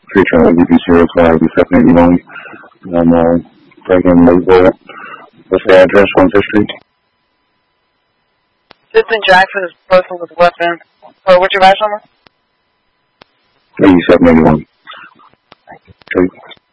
Future LDP05, 781, Franklin Lakeville. What's the address, 1 5th Street? Citizen Jackson is a person with a weapon. What's your badge number? 8781. Thank you. Okay.